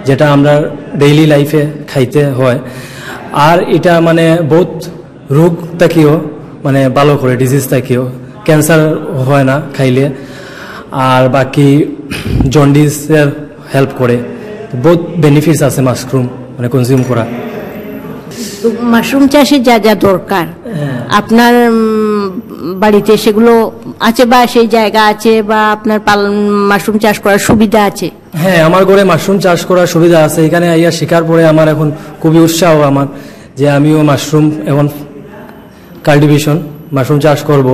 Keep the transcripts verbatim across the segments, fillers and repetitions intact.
যেটা আমরা ডেইলি লাইফে খাইতে হয়। আর এটা মানে বহুত রোগ থেকেও মানে ভালো করে, ডিজিজ থেকেও ক্যান্সার হয় না খাইলে। আর বাকি জন্ডিসের হেল্প করে, বহুত বেনিফিটস আছে মাশরুম মানে কনজিউম করা। তো মাশরুম চাষে যা যা দরকার আপনার বাড়িতে সেগুলো আছে বা সেই জায়গা আছে বা আপনার মাশরুম চাষ করার সুবিধা আছে? হ্যাঁ, আমার ঘরে মাশরুম চাষ করার সুবিধা আছে। এখানে আইয়া শিকার পরে আমার এখন খুবই উৎসাহ আমার যে আমিও মাশরুম এখন কাল্টিভেশন মাশরুম চাষ করব,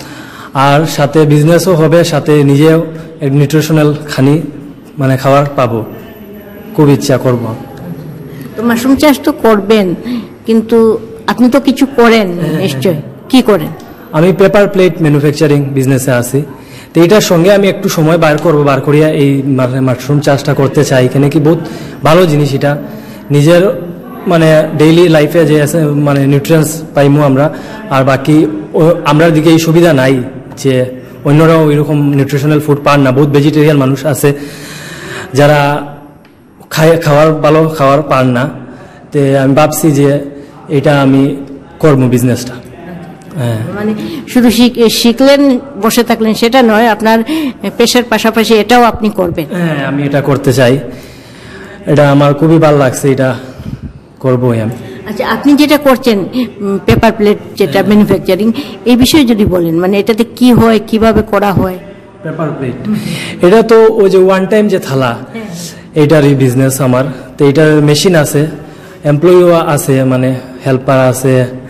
আর সাথে বিজনেসও হবে, সাথে নিজেও এক নিউট্রিশনাল খানি মানে খাবার পাবো, খুব ইচ্ছা করব। তো মাশরুম চাষ তো করবেন, কিন্তু আপনি তো কিছু করেন নিশ্চয়, কি করেন? আমি পেপার প্লেট ম্যানুফ্যাকচারিং বিজনেসে আছি। তো এটার সঙ্গে আমি একটু সময় বার করবো, বার করিয়া এই মাশরুম চাষটা করতে চাই। এখানে কি বহুত ভালো জিনিস, এটা নিজের মানে ডেইলি লাইফে যে আছে মানে নিউট্রিয়েন্টস পাইমু আমরা। আর বাকি আমরার দিকে এই সুবিধা নাই যে অন্যরাও এরকম নিউট্রিশনাল ফুড পান না। বহুত ভেজিটেরিয়ান মানুষ আছে যারা খায় খাওয়ার ভালো খাওয়ার পান না। তো আমি ভাবছি যে এটা আমি করবো বিজনেসটা। হ্যাঁ, মানে শুধু শিখলেন বসে থাকলেন সেটা নয়, আপনার পেশার পাশাপাশি এটাও আপনি করবেন? হ্যাঁ, আমি এটা করতে চাই, এটা আমার খুবই ভালো লাগছে, এটা করবোই আমি। আচ্ছা, আপনি যেটা করছেন পেপার প্লেট যেটা ম্যানুফ্যাকচারিং, এই বিষয়ে যদি বলেন মানে এটাতে কি হয়, কিভাবে করা হয়? পেপার প্লেট এটা তো ওই যে ওয়ান টাইম যে থালা, এইটারই বিজনেস আমার। তো এটার মেশিন আছে, এমপ্লয়িও আছে, মানে হেল্পার আছে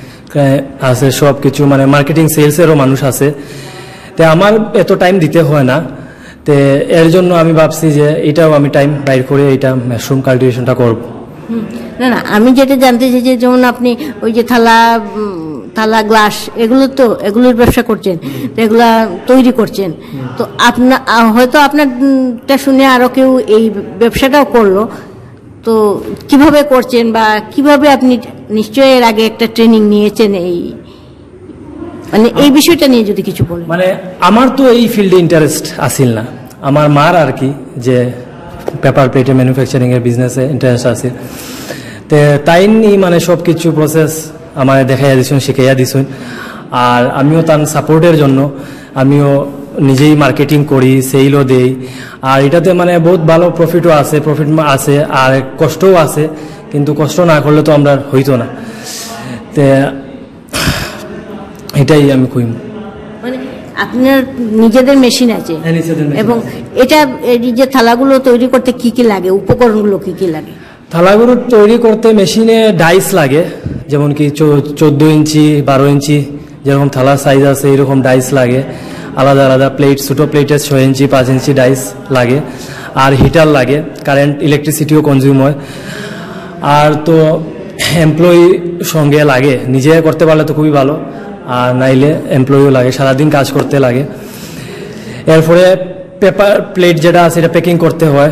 আছে সব কিছু, মানে মার্কেটিং সেলসেরও মানুষ আছে। তো আমার এত টাইম দিতে হয় না। তো এর জন্য আমি ভাবছি যে এটাও আমি টাইম বাইর করে এটা মাশরুম কাল্টিভেশনটা করব। না না, আমি যেটা জানতে চাই যে যেমন আপনি ওই যে থালা থালা গ্লাস এগুলো তো এগুলোর ব্যবসা করছেন, তো এগুলা তৈরি করছেন, তো আপনার হয়তো আপনারটা শুনে আরো কেউ এই ব্যবসাটাও করলো, তো কিভাবে করছেন বা কিভাবে আপনি নিশ্চয়ই এর আগে একটা ট্রেনিং নিয়েছেন, এই মানে এই বিষয়টা নিয়ে যদি কিছু বলেন। মানে আমার তো এই ফিল্ডে ইন্টারেস্ট আসিল না, আমার মার আর কি যে পেপার প্লেটে ম্যানুফ্যাকচারিং এর বিজনেসে ইন্টারেস্ট আছে। তো তাই নিয়ে মানে সব কিছু প্রসেস আমার দেখাইয়া দিছুন, শিখাইয়া দিছুন। আর আমিও তার সাপোর্টের জন্য আমিও নিজেই মার্কেটিং করি, সেলও দেই। আর এটাতে মানে বহুত ভালো প্রফিটও আছে, প্রফিট আছে আর কষ্টও আছে, কিন্তু কষ্ট না করলে তো আমরা হইতো না। তো এটাই আমি কইম। মানে আপনার নিজেদের মেশিন আছে এবং এটা এই যে থালাগুলো তৈরি করতে কি কি লাগে, উপকরণগুলো কি কি লাগে? থালাগুলো তৈরি করতে মেশিনে ডাইস লাগে, যেমন কি চোদ্দ ইঞ্চি বারো ইঞ্চি যেরকম থালার সাইজ আছে এরকম ডাইস লাগে। আলাদা আলাদা প্লেট, ছোটো প্লেটের ছয় ইঞ্চি পাঁচ ইঞ্চি ডাইস লাগে। আর হিটার লাগে, কারেন্ট ইলেকট্রিসিটিও কনজিউম হয়। আর তো এমপ্লয়ি সঙ্গে লাগে, নিজে করতে পারলে তো খুবই ভালো, আর নাইলে এমপ্লয়িও লাগে, সারাদিন কাজ করতে লাগে। এরপরে পেপার প্লেট যেটা আছে এটা প্যাকিং করতে হয়,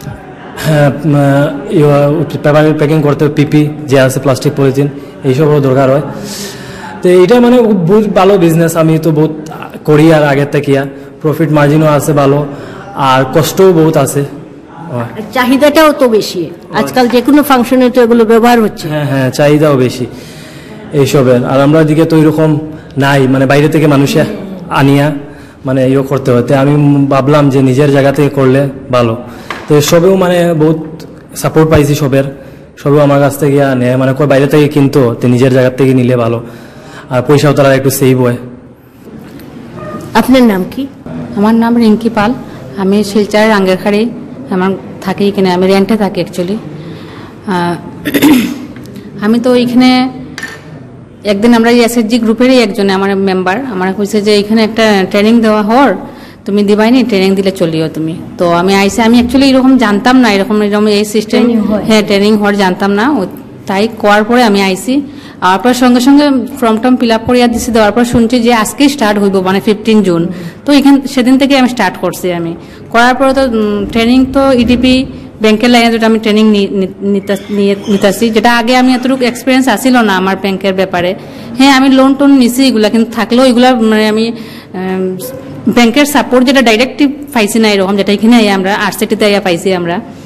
পেপার প্যাকিং করতে পিপি যে আছে প্লাস্টিক পলিথিন এইসবও দরকার হয়। তো এটা মানে বহুত ভালো বিজনেস, আমি তো বহুত করি আর আগের থেকে প্রফিট মার্জিনও আছে ভালো, আর কষ্টও বহুত আছে। চাহিদাটাও তো বেশি আজকাল, যে কোনো ফাংশনে তো এগুলো ব্যবহার হচ্ছে। হ্যাঁ হ্যাঁ, চাহিদাও বেশি এইসবের। আর আমরা দিকে তো এরকম নাই, মানে বাইরে থেকে মানুষে আনিয়া মানে ইয়ে করতে হতে। আমি ভাবলাম যে নিজের জায়গা থেকে করলে ভালো। তো সবেও মানে বহুত সাপোর্ট পাইছি সবের, সবেও আমার কাছ থেকে নেয়, মানে কই বাইরে থেকে কিনতো, তো নিজের জায়গা থেকে নিলে ভালো, আর পয়সাও তারা একটু সেভ হয়। আপনার নাম কি? আমার নাম রিঙ্কি পাল, আমি শিলচরের আঙ্গেরখাড়ি আমার থাকি, এখানে আমি রেন্টে থাকি অ্যাকচুয়ালি। আমি তো এখানে একদিন আমরা এসএসজি গ্রুপেরই একজনে আমার মেম্বার আমার কইছে যে এখানে একটা ট্রেনিং দেওয়া হর, তুমি দিবাইনি, ট্রেনিং দিলে চলিও তুমি। তো আমি আইসে, আমি অ্যাকচুয়ালি এরকম জানতাম না, এরকম এরকম এই সিস্টেম, হ্যাঁ ট্রেনিং হর জানতাম না। তাই করার পরে আমি আইসি, আর পর সঙ্গে সঙ্গে ফর্ম টর্ম ফিল আপ করিয়া দিছি। দেওয়ার পর শুনছি যে আজকেই স্টার্ট হইব, মানে ফিফটিন জুন। তো এখান সেদিন থেকে আমি স্টার্ট করছি। আমি করার পরে তো ট্রেনিং তো ইডিপি ব্যাংকের লাইনে যেটা আমি ট্রেনিং নিতেছি, যেটা আগে আমি এতটুকু এক্সপিরিয়েন্স আসিল না আমার ব্যাংকের ব্যাপারে। হ্যাঁ, আমি লোন টোন নিছি এগুলা, কিন্তু থাকলেও এগুলা মানে আমি ব্যাংকের সাপোর্ট যেটা ডাইরেক্টলি পাইছি না এরকম, যেটা এখানে আমরা আরসিটিতে পাইছি আমরা।